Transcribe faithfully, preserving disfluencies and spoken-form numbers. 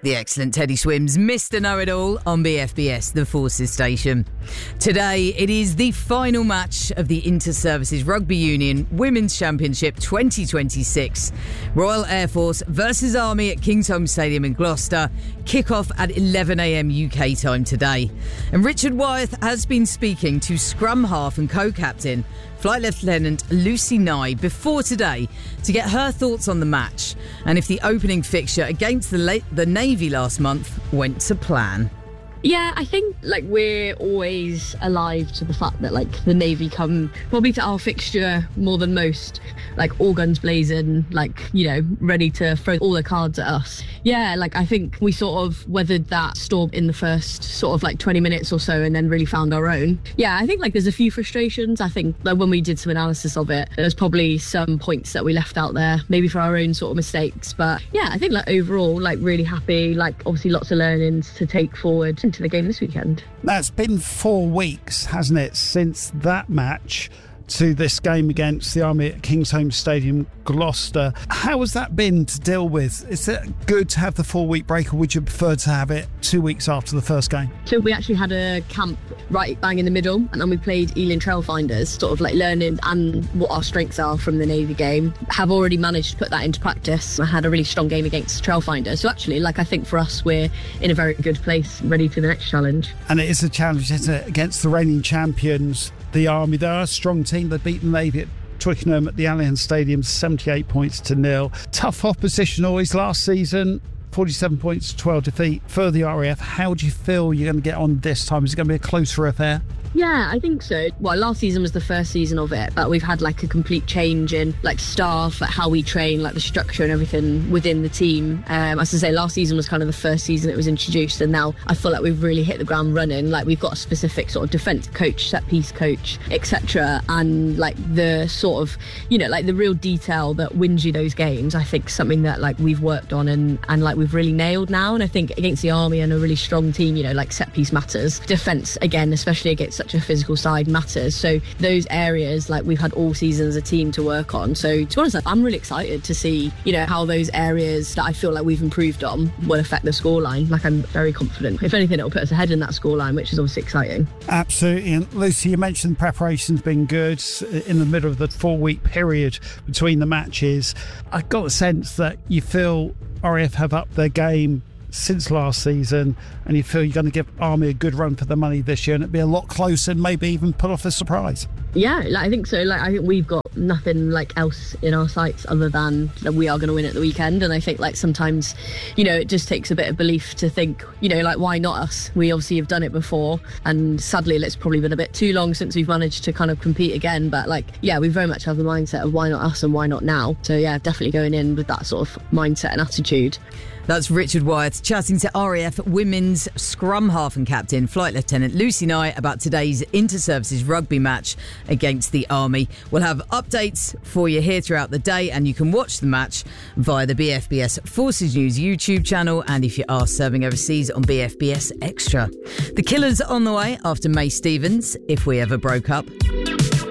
The excellent Teddy Swims, Mister Know-It-All on B F B S, the Forces station. Today, it is the final match of the Inter-Services Rugby Union Women's Championship twenty twenty-six. Royal Air Force versus Army at Kingsholm Stadium in Gloucester. Kick-off at eleven a m U K time today. And Richard Wyeth has been speaking to scrum half and co-captain Flight Lieutenant Lucy Nye before today to get her thoughts on the match and if the opening fixture against the, la- the Navy last month went to plan. Yeah, I think like we're always alive to the fact that like the Navy come probably to our fixture more than most, like all guns blazing, like, you know, ready to throw all the cards at us. Yeah, like I think we sort of weathered that storm in the first sort of like twenty minutes or so and then really found our own. Yeah, I think like there's a few frustrations. I think like when we did some analysis of it, there's probably some points that we left out there, maybe for our own sort of mistakes. But yeah, I think like overall, like really happy, like obviously lots of learnings to take forward to the game this weekend. Now, it's been four weeks, hasn't it, since that match to this game against the Army at Kingsholm Stadium, Gloucester. How has that been to deal with? Is it good to have the four-week break, or would you prefer to have it two weeks after the first game? So we actually had a camp right bang in the middle, and then we played Ealing Trailfinders, sort of like learning and what our strengths are from the Navy game. Have already managed to put that into practice. I had a really strong game against Trailfinders. So actually, like I think for us, we're in a very good place, ready for the next challenge. And it is a challenge, isn't it, against the reigning champions, the Army. They're a strong team. They beat the Navy at Twickenham at the Allianz Stadium, seventy-eight points to nil. Tough opposition always. Last season, forty-seven points, twelve defeat for the R A F. How do you feel you're going to get on this time? Is it going to be a closer affair? Yeah, I think so. Well, last season was the first season of it, but we've had like a complete change in like staff, like how we train, like the structure and everything within the team. Um, as I say, last season was kind of the first season it was introduced, and now I feel like we've really hit the ground running. Like we've got a specific sort of defence coach, set piece coach, et cetera. And like the sort of, you know, like the real detail that wins you those games, I think something that like we've worked on and, and like we've really nailed now. And I think against the Army and a really strong team, you know, like set piece matters. Defence, again, especially against such a physical side, matters. So those areas like we've had all season as a team to work on. So to be honest, I'm really excited to see, you know, how those areas that I feel like we've improved on will affect the scoreline. Like I'm very confident. If anything, it'll put us ahead in that scoreline, which is obviously exciting. Absolutely. And Lucy, you mentioned preparation's been good in the middle of the four-week period between the matches. I got a sense that you feel R A F have upped their game since last season, and you feel you're going to give Army a good run for the money this year, and it'd be a lot closer and maybe even pull off a surprise. Yeah, like, I think so. Like I think we've got nothing like else in our sights other than that we are going to win at the weekend. And I think like sometimes, you know, it just takes a bit of belief to think, you know, like why not us? We obviously have done it before, and sadly it's probably been a bit too long since we've managed to kind of compete again. But like, yeah, we very much have the mindset of why not us and why not now. So yeah, definitely going in with that sort of mindset and attitude. That's Richard Wyeth chatting to R A F Women's Scrum Half and Captain Flight Lieutenant Lucy Nye about today's Inter-Services rugby match against the Army. We'll have updates for you here throughout the day, and you can watch the match via the B F B S Forces News YouTube channel, and if you are serving overseas, on B F B S Extra. The Killers on the way after May Stevens, If We Ever Broke Up.